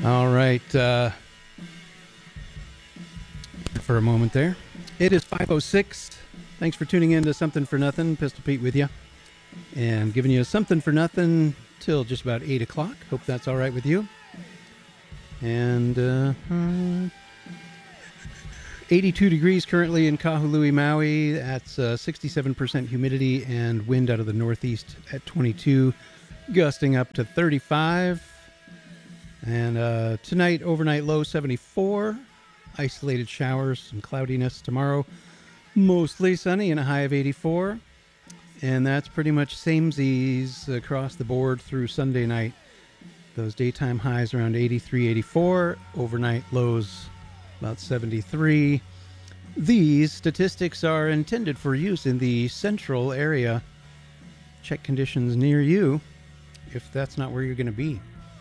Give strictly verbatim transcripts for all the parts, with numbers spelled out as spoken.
All right. Uh, for a moment there. It is five oh six. Thanks for tuning in to Something for Nothing. Pistol Pete with you. And giving you Something for Nothing till just about eight o'clock. Hope that's all right with you. And uh, hmm, eighty-two degrees currently in Kahului, Maui. That's uh, sixty-seven percent humidity and wind out of the northeast at twenty-two, gusting up to thirty-five. And uh, tonight, overnight low seventy-four. Isolated showers, some cloudiness tomorrow. Mostly sunny and a high of eighty-four. And that's pretty much samesies across the board through Sunday night. Those daytime highs around eighty-three, eighty-four. Overnight lows about seventy-three. These statistics are intended for use in the central area. Check conditions near you if that's not where you're going to be.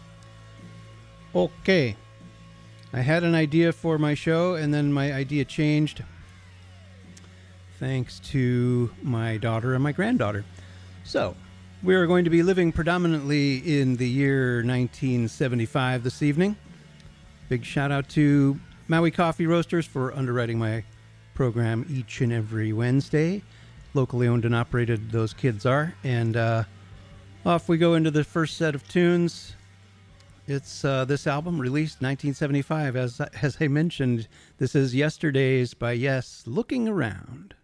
Okay. I had an idea for my show, and then my idea changed thanks to my daughter and my granddaughter. So, we are going to be living predominantly in the year nineteen seventy-five this evening. Big shout out to Maui Coffee Roasters for underwriting my program each and every Wednesday. Locally owned and operated those kids are. And uh, off we go into the first set of tunes. It's uh, this album released nineteen seventy-five. As, as I mentioned, this is Yesterday's by Yes, Looking Around.